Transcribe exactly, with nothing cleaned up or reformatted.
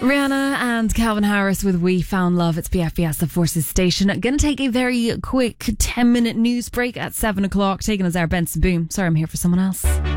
Rihanna and Calvin Harris with We Found Love. It's B F B S, the Forces Station. Going to take a very quick ten minute news break at seven o'clock. Taking us our Benson Boom. Sorry, I'm here for someone else.